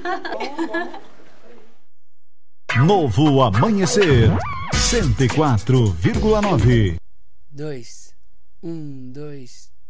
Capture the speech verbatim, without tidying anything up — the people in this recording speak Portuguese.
Novo Amanhecer, cento e quatro vírgula nove. Dois. Um, dois,